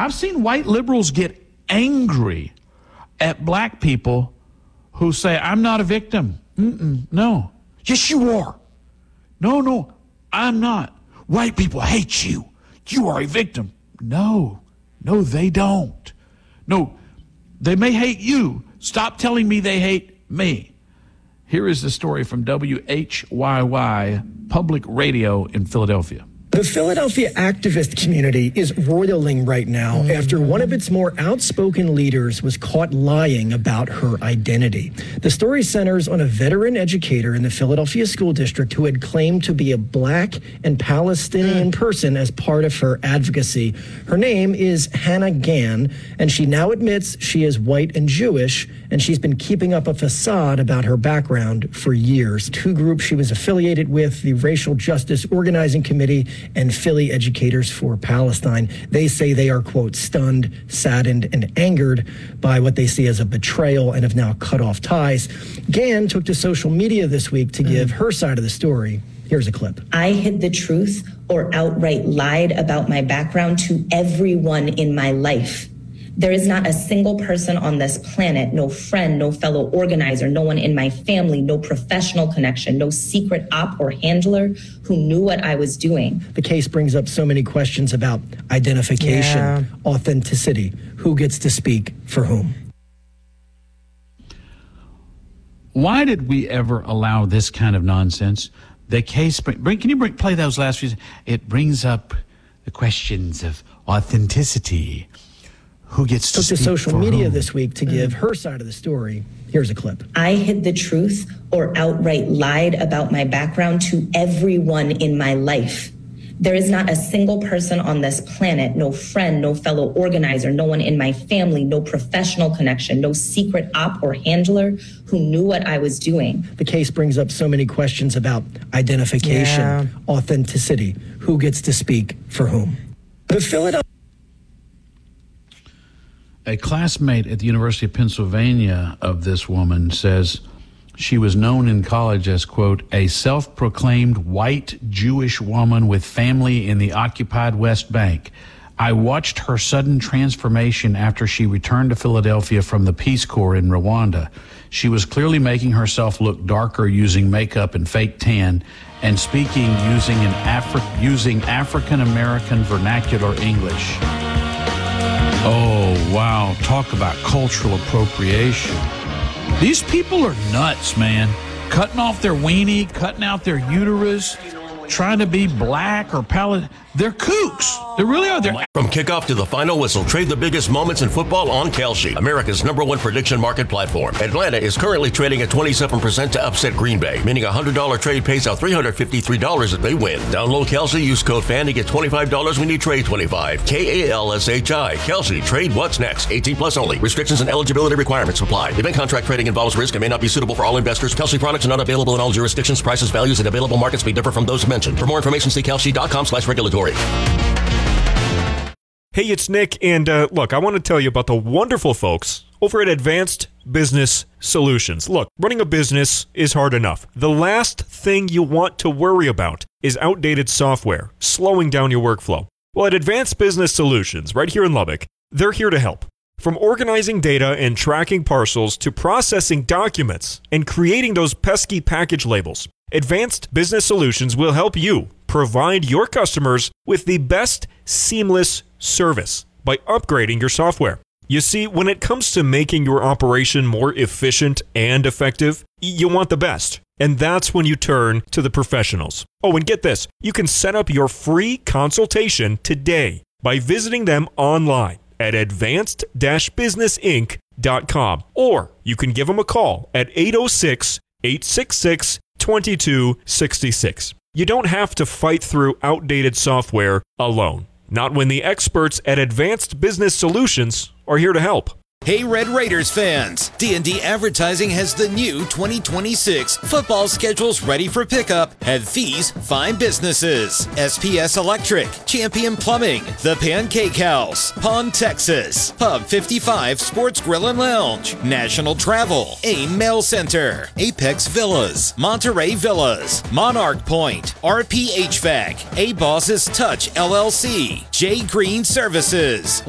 I've seen white liberals get angry at black people who say, I'm not a victim. No. Yes, you are. No, I'm not. White people hate you. You are a victim. No, they don't. No, they may hate you. Stop telling me they hate me. Here is the story from WHYY Public Radio in Philadelphia. The Philadelphia activist community is roiling right now after one of its more outspoken leaders was caught lying about her identity. The story centers on a veteran educator in the Philadelphia school district who had claimed to be a black and Palestinian person as part of her advocacy. Her name is Hannah Gann, and she now admits she is white and Jewish, and she's been keeping up a facade about her background for years. Two groups she was affiliated with, the Racial Justice Organizing Committee and Philly Educators for Palestine. They say they are, quote, stunned, saddened, and angered by what they see as a betrayal and have now cut off ties. Gann took to social media this week to give her side of the story. Here's a clip. I hid the truth or outright lied about my background to everyone in my life. There is not a single person on this planet, no friend, no fellow organizer, no one in my family, no professional connection, no secret op or handler who knew what I was doing. The case brings up so many questions about identification, authenticity, who gets to speak for whom. Why did we ever allow this kind of nonsense? The case, play those last few? It brings up the questions of authenticity. Who gets to speak to social media this week to give her side of the story. Here's a clip. I hid the truth or outright lied about my background to everyone in my life. There is not a single person on this planet, no friend, no fellow organizer, no one in my family, no professional connection, no secret op or handler who knew what I was doing. The case brings up so many questions about identification, authenticity, who gets to speak for whom. The Philadelphia. A classmate at the University of Pennsylvania of this woman says she was known in college as, quote, a self-proclaimed white Jewish woman with family in the occupied West Bank. I watched her sudden transformation after she returned to Philadelphia from the Peace Corps in Rwanda. She was clearly making herself look darker using makeup and fake tan and speaking using African-American vernacular English. Oh, wow. Talk about cultural appropriation. These people are nuts, man. Cutting off their weenie, cutting out their uterus, trying to be black or they're kooks. They really are. From kickoff to the final whistle, trade the biggest moments in football on Kalshi, America's #1 prediction market platform. Atlanta is currently trading at 27% to upset Green Bay, meaning a $100 trade pays out $353 if they win. Download Kalshi, use code FAN to get $25 when you trade 25. KALSHI. Kalshi. Trade what's next. 18 plus only. Restrictions and eligibility requirements apply. Event contract trading involves risk and may not be suitable for all investors. Kalshi products are not available in all jurisdictions. Prices, values, and available markets may differ from those mentioned. For more information, see kalshi.com/regulatory. Hey, it's Nick, and look, I want to tell you about the wonderful folks over at Advanced Business Solutions. Look, running a business is hard enough. The last thing you want to worry about is outdated software, slowing down your workflow. Well, at Advanced Business Solutions, right here in Lubbock, they're here to help. From organizing data and tracking parcels to processing documents and creating those pesky package labels, Advanced Business Solutions will help you provide your customers with the best seamless service by upgrading your software. You see, when it comes to making your operation more efficient and effective, you want the best. And that's when you turn to the professionals. Oh, and get this, you can set up your free consultation today by visiting them online at advanced-businessinc.com. Or you can give them a call at 806-866-2266. You don't have to fight through outdated software alone. Not when the experts at Advanced Business Solutions are here to help. Hey Red Raiders fans, D&D Advertising has the new 2026 football schedules ready for pickup at these fine businesses: SPS Electric, Champion Plumbing, The Pancake House, Pond, Texas, Pub 55 Sports Grill and Lounge, National Travel, AIM Mail Center, Apex Villas, Monterey Villas, Monarch Point, RP HVAC, A Boss's Touch LLC, J Green Services,